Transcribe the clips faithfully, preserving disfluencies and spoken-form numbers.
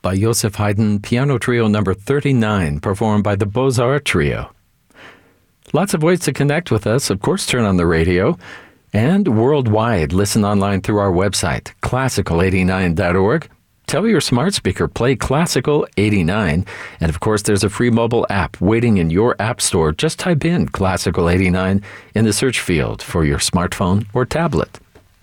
by Joseph Haydn, Piano Trio number thirty-nine, performed by the Beaux-Arts Trio. Lots of ways to connect with us. Of course, turn on the radio. And worldwide, listen online through our website, classical eighty-nine dot org. Tell your smart speaker, play Classical eighty-nine. And of course, there's a free mobile app waiting in your app store. Just type in Classical eighty-nine in the search field for your smartphone or tablet.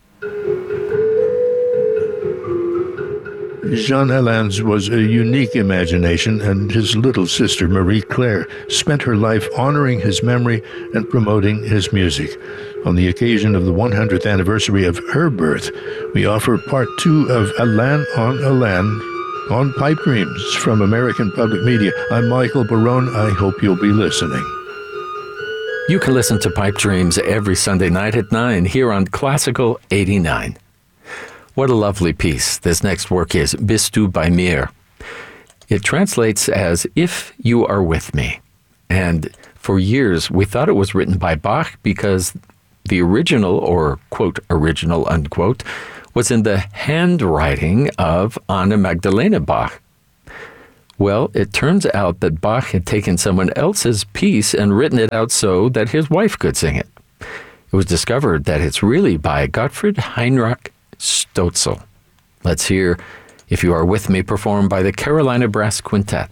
Jean Helin's was a unique imagination, and his little sister, Marie-Claire, spent her life honoring his memory and promoting his music. On the occasion of the one hundredth anniversary of her birth, we offer part two of Alain on Alain on Pipe Dreams from American Public Media. I'm Michael Barone. I hope you'll be listening. You can listen to Pipe Dreams every Sunday night at nine here on Classical eighty-nine. What a lovely piece. This next work is Bist du bei mir. It translates as If You Are With Me. And for years, we thought it was written by Bach because the original, or quote, original, unquote, was in the handwriting of Anna Magdalena Bach. Well, it turns out that Bach had taken someone else's piece and written it out so that his wife could sing it. It was discovered that it's really by Gottfried Heinrich Stotzel. Let's hear If You Are With Me, performed by the Carolina Brass Quintet.